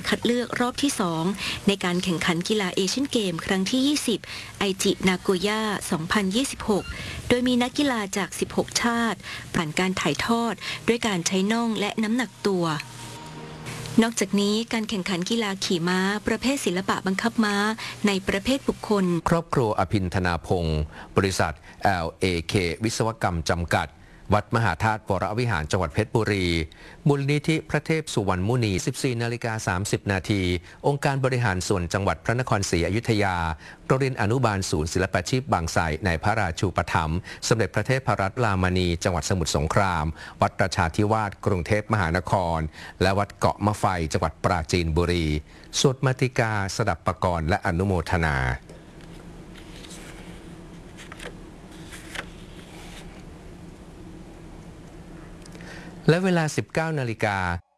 คัดเลือกรอบที่ 2 ในการแข่งขันกีฬาเอเชียนเกมครั้งที่ 20 ไอจินาโกย่า 2026 โดยมีนักกีฬาจาก 16 ชาติผ่านการถ่ายทอดด้วยการใช้น่องและน้ำหนักตัวนอกจากนี้การแข่งขันกีฬาขี่ม้าประเภทศิลปะบังคับม้าในประเภทบุคคลครอบครัวอภินธนาพงศ์บริษัท LAK วิศวกรรมจำกัดวัดมหาธาตุวรวิหารจังหวัดเพชรบุรีมูลนิธิพระเทพสุวรรณมุนี 14:30 นาทีองค์การบริหารส่วนจังหวัดพระนครศรีอยุธยาโรงเรียนอนุบาลศูนย์ศิลปาชีพบางไทรในพระราชูปถัมภ์สมเด็จพระเทพรัตนรามานีจังหวัดสมุทรสงครามวัดประชาธิวาสกรุงเทพมหานครและวัดเกาะมะไฟจังหวัดปราจีนบุรีสวดมาติกาสดับปกรณ์และอนุโมทนาและเวลา 19 นาฬิกา